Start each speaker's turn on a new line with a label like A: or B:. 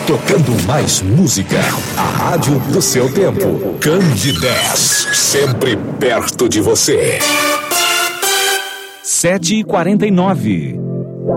A: tocando mais música. A rádio do seu tempo. Candidez, sempre perto de você.
B: 7h49.